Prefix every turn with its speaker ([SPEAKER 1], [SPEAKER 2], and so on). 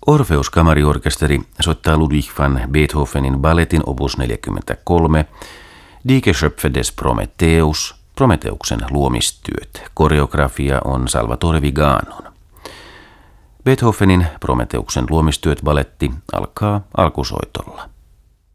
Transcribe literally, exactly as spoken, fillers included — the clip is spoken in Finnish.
[SPEAKER 1] Orpheus-kamariorkesteri soittaa Ludwig van Beethovenin balletin opus neljäkymmentäkolme, Die Geschöpfe des Prometheus, Prometeuksen luomistyöt. Koreografia on Salvatore Viganon. Beethovenin Prometeuksen luomistyöt balletti alkaa alkusoitolla.